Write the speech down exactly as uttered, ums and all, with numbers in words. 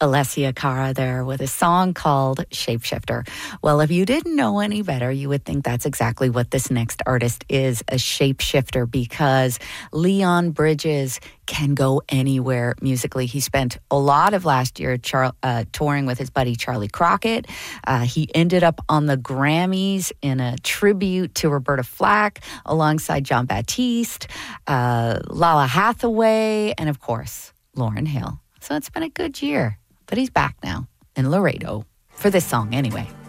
Alessia Cara there with a song called Shapeshifter. Well, if you didn't know any better, you would think that's exactly what this next artist is, a shapeshifter, because Leon Bridges can go anywhere musically. He spent a lot of last year char- uh, touring with his buddy Charlie Crockett. Uh, he ended up on the Grammys in a tribute to Roberta Flack alongside John Baptiste, uh, Lala Hathaway, and of course, Lauryn Hill. So it's been a good year. But he's back now in Laredo for this song anyway.